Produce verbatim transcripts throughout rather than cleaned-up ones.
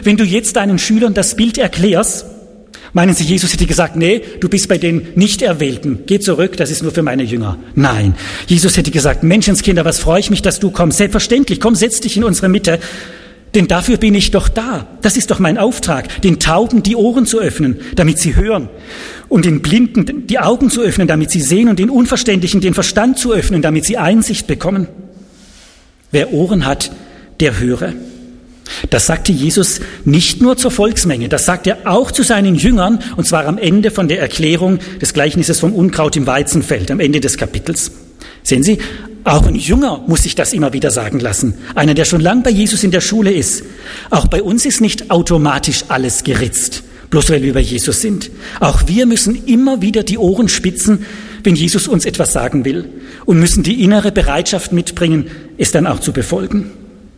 wenn du jetzt deinen Schülern das Bild erklärst, meinen sie, Jesus hätte gesagt, nee, du bist bei den Nichterwählten, geh zurück, das ist nur für meine Jünger. Nein, Jesus hätte gesagt, Menschenskinder, was freue ich mich, dass du kommst. Selbstverständlich, komm, setz dich in unsere Mitte, denn dafür bin ich doch da. Das ist doch mein Auftrag, den Tauben die Ohren zu öffnen, damit sie hören, und den Blinden die Augen zu öffnen, damit sie sehen, und den Unverständlichen den Verstand zu öffnen, damit sie Einsicht bekommen. Wer Ohren hat, der höre. Das sagte Jesus nicht nur zur Volksmenge, das sagt er auch zu seinen Jüngern, und zwar am Ende von der Erklärung des Gleichnisses vom Unkraut im Weizenfeld, am Ende des Kapitels. Sehen Sie, auch ein Jünger muss sich das immer wieder sagen lassen. Einer, der schon lang bei Jesus in der Schule ist. Auch bei uns ist nicht automatisch alles geritzt, bloß weil wir bei Jesus sind. Auch wir müssen immer wieder die Ohren spitzen, wenn Jesus uns etwas sagen will, und müssen die innere Bereitschaft mitbringen, es dann auch zu befolgen.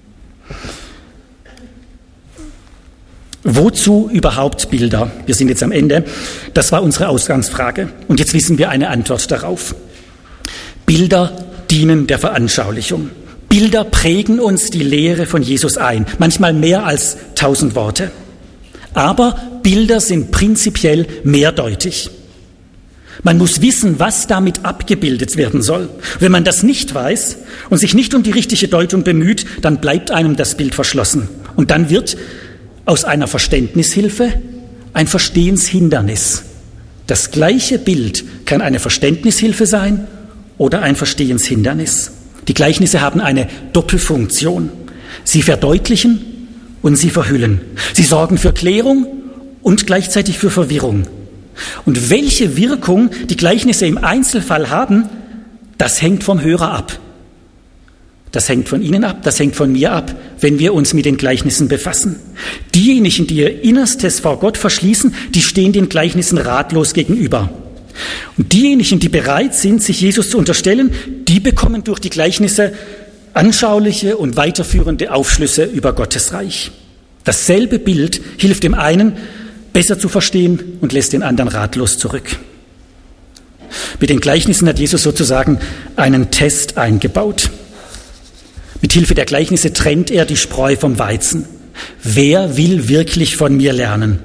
Wozu überhaupt Bilder? Wir sind jetzt am Ende. Das war unsere Ausgangsfrage. Und jetzt wissen wir eine Antwort darauf. Bilder dienen der Veranschaulichung. Bilder prägen uns die Lehre von Jesus ein, manchmal mehr als tausend Worte. Aber Bilder sind prinzipiell mehrdeutig. Man muss wissen, was damit abgebildet werden soll. Wenn man das nicht weiß und sich nicht um die richtige Deutung bemüht, dann bleibt einem das Bild verschlossen. Und dann wird aus einer Verständnishilfe ein Verstehenshindernis. Das gleiche Bild kann eine Verständnishilfe sein oder ein Verstehenshindernis. Die Gleichnisse haben eine Doppelfunktion. Sie verdeutlichen und sie verhüllen. Sie sorgen für Klärung und gleichzeitig für Verwirrung. Und welche Wirkung die Gleichnisse im Einzelfall haben, das hängt vom Hörer ab. Das hängt von Ihnen ab, das hängt von mir ab, wenn wir uns mit den Gleichnissen befassen. Diejenigen, die ihr Innerstes vor Gott verschließen, die stehen den Gleichnissen ratlos gegenüber. Und diejenigen, die bereit sind, sich Jesus zu unterstellen, die bekommen durch die Gleichnisse anschauliche und weiterführende Aufschlüsse über Gottes Reich. Dasselbe Bild hilft dem einen, besser zu verstehen, und lässt den anderen ratlos zurück. Mit den Gleichnissen hat Jesus sozusagen einen Test eingebaut. Mit Hilfe der Gleichnisse trennt er die Spreu vom Weizen. Wer will wirklich von mir lernen?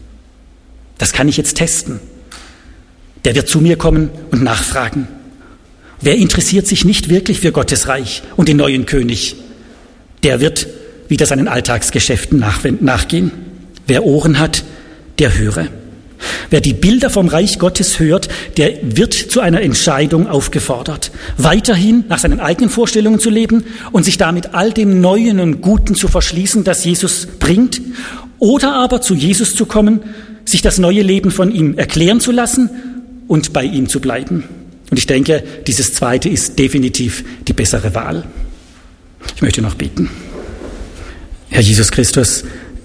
Das kann ich jetzt testen. Der wird zu mir kommen und nachfragen. Wer interessiert sich nicht wirklich für Gottes Reich und den neuen König? Der wird wieder seinen Alltagsgeschäften nachgehen. Wer Ohren hat, der höre. Wer die Bilder vom Reich Gottes hört, der wird zu einer Entscheidung aufgefordert, weiterhin nach seinen eigenen Vorstellungen zu leben und sich damit all dem Neuen und Guten zu verschließen, das Jesus bringt, oder aber zu Jesus zu kommen, sich das neue Leben von ihm erklären zu lassen und bei ihm zu bleiben. Und ich denke, dieses Zweite ist definitiv die bessere Wahl. Ich möchte noch beten. Herr Jesus Christus,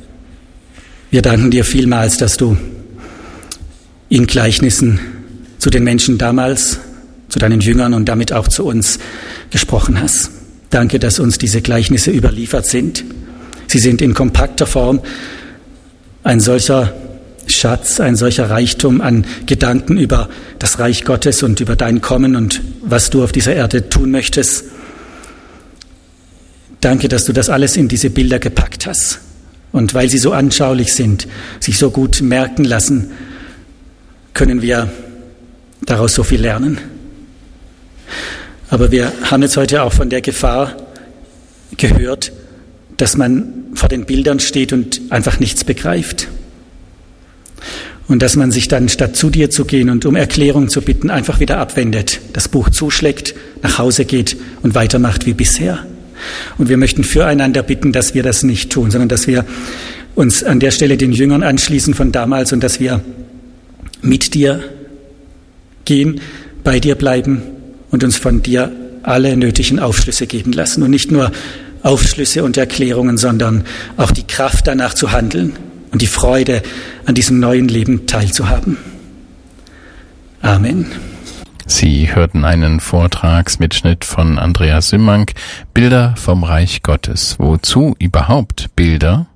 wir danken dir vielmals, dass du in Gleichnissen zu den Menschen damals, zu deinen Jüngern und damit auch zu uns gesprochen hast. Danke, dass uns diese Gleichnisse überliefert sind. Sie sind in kompakter Form ein solcher Schatz, ein solcher Reichtum an Gedanken über das Reich Gottes und über dein Kommen und was du auf dieser Erde tun möchtest. Danke, dass du das alles in diese Bilder gepackt hast. Und weil sie so anschaulich sind, sich so gut merken lassen, können wir daraus so viel lernen. Aber wir haben jetzt heute auch von der Gefahr gehört, dass man vor den Bildern steht und einfach nichts begreift. Und dass man sich dann, statt zu dir zu gehen und um Erklärung zu bitten, einfach wieder abwendet, das Buch zuschlägt, nach Hause geht und weitermacht wie bisher. Und wir möchten füreinander bitten, dass wir das nicht tun, sondern dass wir uns an der Stelle den Jüngern anschließen von damals und dass wir mit dir gehen, bei dir bleiben und uns von dir alle nötigen Aufschlüsse geben lassen. Und nicht nur Aufschlüsse und Erklärungen, sondern auch die Kraft danach zu handeln und die Freude an diesem neuen Leben teilzuhaben. Amen. Sie hörten einen Vortragsmitschnitt von Andreas Simmank, Bilder vom Reich Gottes. Wozu überhaupt Bilder?